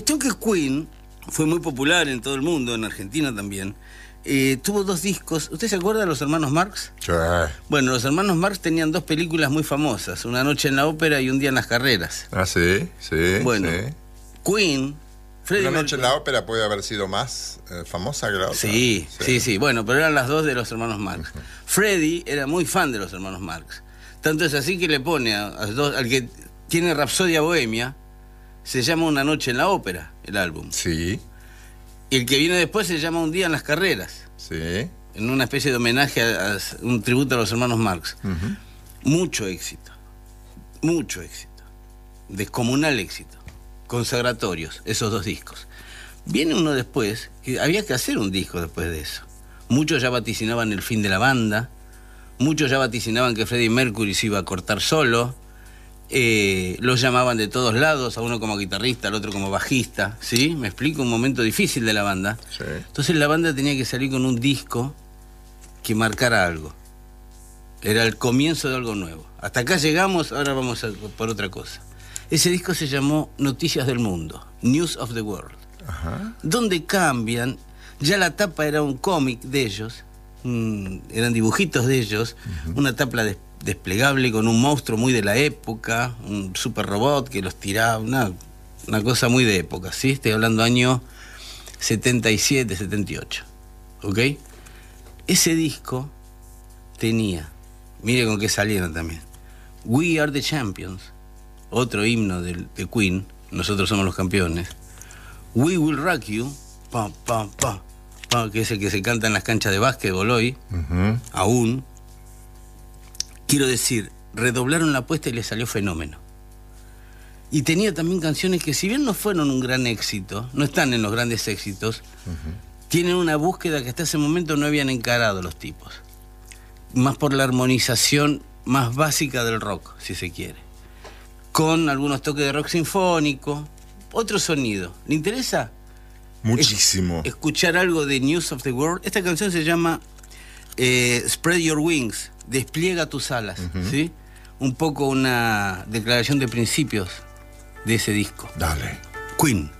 Cuestión que Queen fue muy popular en todo el mundo, en Argentina también. Tuvo 2 discos. ¿Usted se acuerda de los hermanos Marx? Sí. Bueno, los hermanos Marx tenían 2 películas muy famosas, Una noche en la ópera y Un día en las carreras. Ah, sí, sí. Bueno, sí. Queen, Freddie Una noche Mercury. en la ópera puede haber sido más famosa que la otra. Sí. Bueno, pero eran las 2 de los hermanos Marx. Freddie era muy fan de los hermanos Marx. Tanto es así que le pone al que tiene Rapsodia Bohemia, se llama Una noche en la ópera, el álbum. Sí, Y el que viene después se llama Un día en las carreras, sí. en una especie de homenaje a un tributo a los hermanos Marx. Mucho éxito, descomunal éxito, consagratorios, esos 2 discos. Viene uno después, que había que hacer un disco después de eso. Muchos ya vaticinaban el fin de la banda, muchos ya vaticinaban que Freddie Mercury se iba a cortar solo, los llamaban de todos lados, a uno como guitarrista, al otro como bajista, ¿sí? Me explico, un momento difícil de la banda. Sí. Entonces la banda tenía que salir con un disco que marcara algo. Era el comienzo de algo nuevo. Hasta acá llegamos, ahora vamos por otra cosa. Ese disco se llamó Noticias del Mundo, News of the World. Ajá. Donde cambian, ya la tapa era un cómic de ellos, eran dibujitos de ellos, una tapa desplegable con un monstruo muy de la época, un super robot que los tiraba, una cosa muy de época, ¿sí? Estoy hablando año 77, 78, ¿ok? Ese disco tenía, mire con qué salieron también, We Are the Champions, otro himno de Queen, nosotros somos los campeones, We Will Rock You, pa, pa, pa, pa, que es el que se canta en las canchas de básquetbol hoy, aún. Quiero decir, redoblaron la apuesta y les salió fenómeno. Y tenía también canciones que, si bien no fueron un gran éxito, no están en los grandes éxitos, tienen una búsqueda que hasta ese momento no habían encarado los tipos. Más por la armonización más básica del rock, si se quiere. Con algunos toques de rock sinfónico, otro sonido. ¿Le interesa? Muchísimo. Escuchar algo de News of the World. Esta canción se llama Spread Your Wings, despliega tus alas, ¿sí? Un poco una declaración de principios de ese disco. Dale. Queen.